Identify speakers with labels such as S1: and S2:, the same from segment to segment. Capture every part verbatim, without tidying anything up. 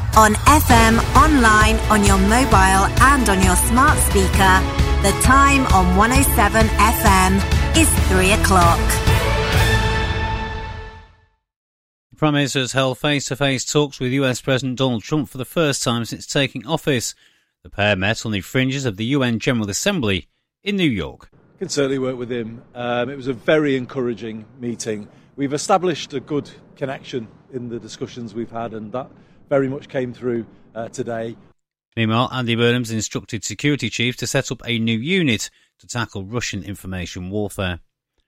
S1: On F M, online, on your mobile and on your smart speaker, the time on one oh seven F M is three o'clock.
S2: The Prime Minister has held face-to-face talks with U S President Donald Trump for the first time since taking office. The pair met on the fringes of the U N General Assembly in New York.
S3: I can certainly work with him. Um, it was a very encouraging meeting. We've established a good connection in the discussions we've had, and that very much came through uh, today.
S2: Meanwhile, Andy Burnham's instructed security chiefs to set up a new unit to tackle Russian information warfare.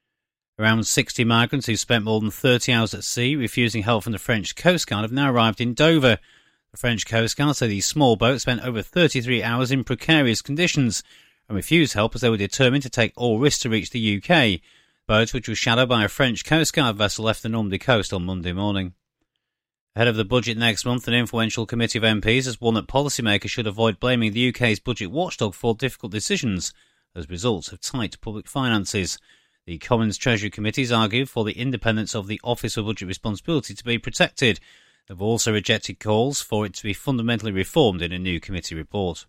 S2: Around sixty migrants who spent more than thirty hours at sea refusing help from the French Coast Guard have now arrived in Dover. The French Coast Guard say these small boats spent over thirty-three hours in precarious conditions and refused help as they were determined to take all risks to reach the U K. Boat, which was shadowed by a French Coast Guard vessel, left the Normandy coast on Monday morning. Ahead of the budget next month, an influential committee of M Ps has warned that policymakers should avoid blaming the U K's budget watchdog for difficult decisions as results of tight public finances. The Commons Treasury Committees argue for the independence of the Office for Budget Responsibility to be protected. They've also rejected calls for it to be fundamentally reformed in a new committee report.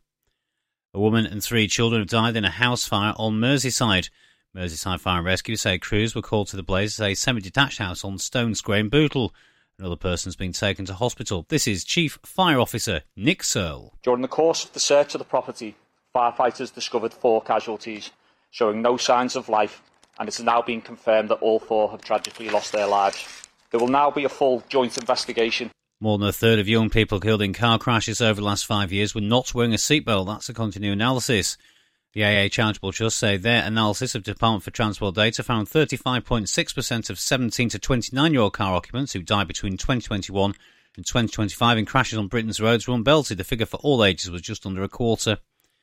S2: A woman and three children have died in a house fire on Merseyside. Merseyside Fire and Rescue say crews were called to the blaze at a semi-detached house on Stone Square in Bootle. Another person's been taken to hospital. This is Chief Fire Officer Nick Searle.
S4: During the course of the search of the property, firefighters discovered four casualties, showing no signs of life, and it's now been confirmed that all four have tragically lost their lives. There will now be a full joint investigation. More than a third of young people killed in car crashes over the last five years were not wearing a seatbelt. That's according to new analysis. The A A Charitable Trust say their analysis of Department for Transport data found thirty-five point six percent of seventeen to twenty-nine-year-old car occupants who died between twenty twenty-one and twenty twenty-five in crashes on Britain's roads were unbelted. The figure for all ages was just under a quarter.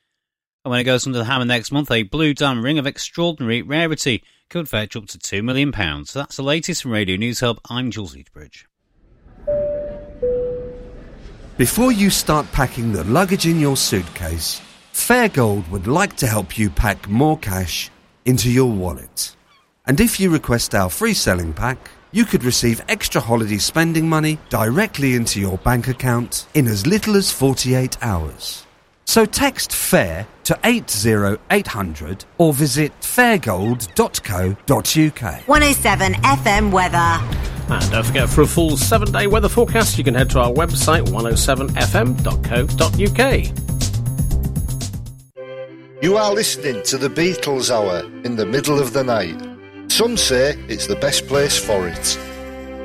S4: And when it goes under the hammer next month, a blue diamond ring of extraordinary rarity could fetch up to two million pounds. So that's the latest from Radio News Hub. I'm Jules Eatbridge.
S5: Before you start packing the luggage in your suitcase, Fairgold would like to help you pack more cash into your wallet. And if you request our free selling pack, you could receive extra holiday spending money directly into your bank account in as little as forty-eight hours. So text FAIR to eight oh eight hundred or visit fairgold dot co dot uk.
S1: one oh seven F M weather.
S6: And don't forget, for a full seven-day weather forecast, you can head to our website, one oh seven f m dot co dot uk.
S7: You are listening to the Beatles Hour in the middle of the night. Some say it's the best place for it.